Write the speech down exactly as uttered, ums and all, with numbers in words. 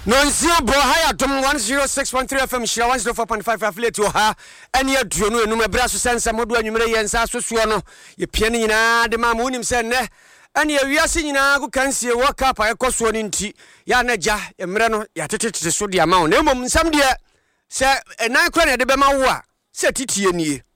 Nonsia Bohaya Dom one oh six point three F M Shira one oh four point five affiliate ha any aduonu enum ebraso sense modu anwumere yensa sosuo no ye piane nyina de ma munim se ne ene awiase nyina go kansie wo kapa ekoso no nti ya na gya emre no ya tetetete so de ama wo na emom nsam de se enan kra na de be ma wo a se titie nie